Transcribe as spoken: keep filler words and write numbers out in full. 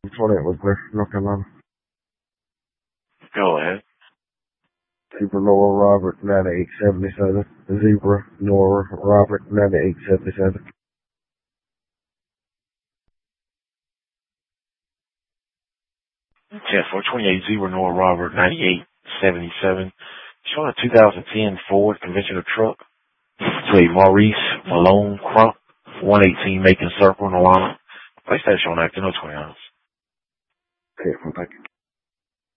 twenty-eight was there, North Carolina. Go ahead. Zebra Noah Robert, ninety-eight seventy-seven. Zebra Noah Robert, ninety-eight seventy-seven. ten four twenty-eight, Zebra Noah Robert, ninety-eight seventy-seven. Showing a two thousand ten Ford conventional truck. Say Maurice Malone Crump, one eighteen Macon Circle, Nolana. Place that showing acting, no twenty ounce. Okay, well, thank you.